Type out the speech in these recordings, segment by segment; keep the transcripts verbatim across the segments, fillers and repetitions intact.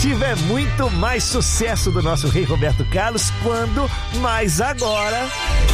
Nativa é muito mais sucesso do nosso rei Roberto Carlos quando, mais agora...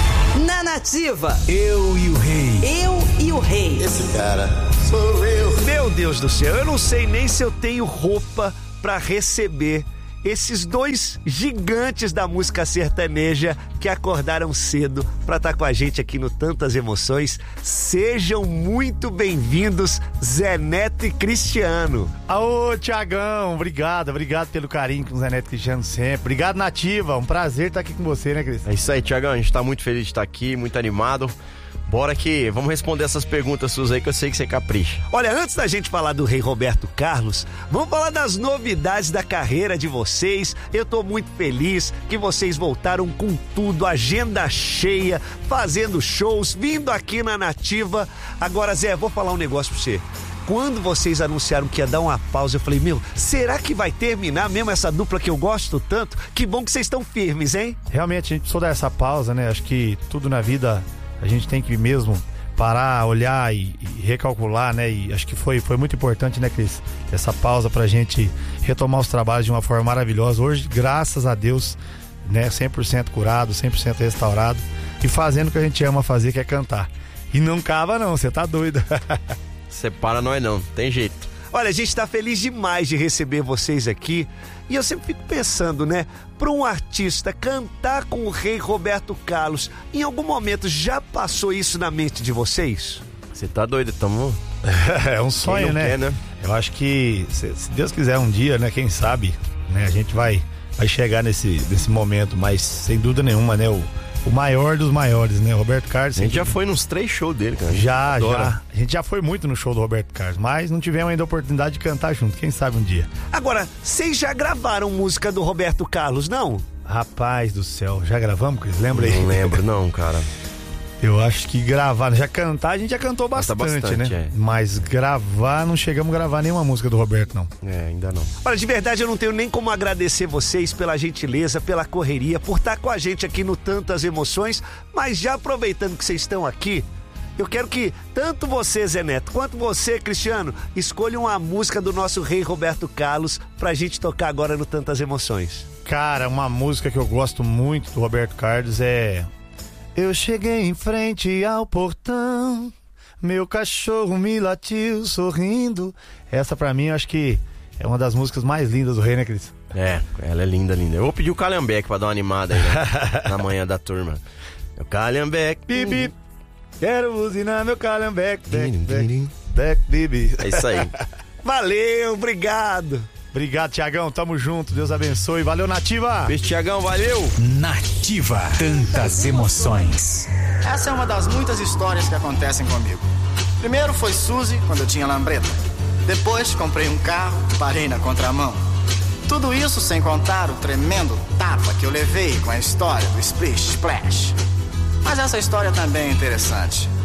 Na Nativa, eu e o rei. Eu e o rei. Esse cara sou eu. Meu Deus do céu, eu não sei nem se eu tenho roupa pra receber esses dois gigantes da música sertaneja que acordaram cedo pra estar com a gente aqui no Tantas Emoções. Sejam muito bem-vindos, Zé Neto e Cristiano. Ô, Tiagão, obrigado, obrigado pelo carinho com o Zé Neto e Cristiano sempre. Obrigado, Nativa, um prazer estar aqui com você, né, Cris? É isso aí, Tiagão, a gente tá muito feliz de estar aqui, muito animado. Bora que vamos responder essas perguntas suas aí que eu sei que você capricha. Olha, antes da gente falar do rei Roberto Carlos, vamos falar das novidades da carreira de vocês. Eu tô muito feliz que vocês voltaram com tudo, agenda cheia, fazendo shows, vindo aqui na Nativa. Agora, Zé, vou falar um negócio pra você. Quando vocês anunciaram que ia dar uma pausa, eu falei, meu, será que vai terminar mesmo essa dupla que eu gosto tanto? Que bom que vocês estão firmes, hein? Realmente, a gente precisou dar essa pausa, né? Acho que tudo na vida a gente tem que mesmo parar, olhar e, e recalcular, né? E acho que foi, foi muito importante, né, Cris? Essa pausa pra gente retomar os trabalhos de uma forma maravilhosa. Hoje, graças a Deus, né, cem por cento curado, cem por cento restaurado e fazendo o que a gente ama fazer, que é cantar. E não cava não, você tá doido. Separa nós não, tem jeito. Olha, a gente tá feliz demais de receber vocês aqui. E eu sempre fico pensando, né? Para um artista cantar com o rei Roberto Carlos, em algum momento já passou isso na mente de vocês? Você tá doido, tamo... É um sonho, né? Quer, né? Eu acho que, se, se Deus quiser um dia, né? Quem sabe, né? A gente vai, vai chegar nesse, nesse momento, mas sem dúvida nenhuma, né? O, o maior dos maiores, né? Roberto Carlos. A gente já foi nos três shows dele, cara. Já, Adora. já. A gente já foi muito no show do Roberto Carlos, mas não tivemos ainda a oportunidade de cantar junto. Quem sabe um dia. Agora, vocês já gravaram música do Roberto Carlos, não? Rapaz do céu, já gravamos, Cris? Lembra aí? Não lembro não, cara. Eu acho que gravar, já cantar a gente já cantou bastante, bastante, né? é. Mas gravar, não chegamos a gravar nenhuma música do Roberto, não. É, ainda não. Olha, de verdade eu não tenho nem como agradecer vocês pela gentileza, pela correria, por estar com a gente aqui no Tantas Emoções, mas já aproveitando que vocês estão aqui, eu quero que tanto você, Zé Neto, quanto você, Cristiano, escolham uma música do nosso rei Roberto Carlos pra gente tocar agora no Tantas Emoções. Cara, uma música que eu gosto muito do Roberto Carlos é... Eu cheguei em frente ao portão, meu cachorro me latiu sorrindo. Essa pra mim eu acho que é uma das músicas mais lindas do rei, né, Cris? É, ela é linda, linda. Eu vou pedir o Calhambeque pra dar uma animada aí, né? Na manhã da turma. O Calhambeque. Bibi, quero buzinar meu Calhambeque. Beck, beck, beck, bibi. É isso aí. Valeu, obrigado. Obrigado, Tiagão, tamo junto, Deus abençoe. Valeu, Nativa. Beijo, Tiagão, valeu. Nativa, tantas emoções. Essa é uma das muitas histórias que acontecem comigo. Primeiro foi Suzy, quando eu tinha lambreta. Depois comprei um carro, parei na contramão. Tudo isso sem contar o tremendo tapa que eu levei com a história do Splish Splash. Mas essa história também é interessante.